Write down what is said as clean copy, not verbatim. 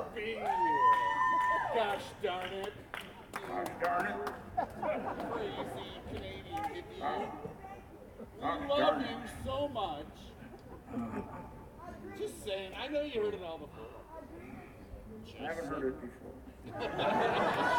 being here. Gosh darn it. Gosh darn it. Crazy Canadian hippie. Gosh We love darn you it. so much. Just saying, I know you heard it all before. I haven't heard it before.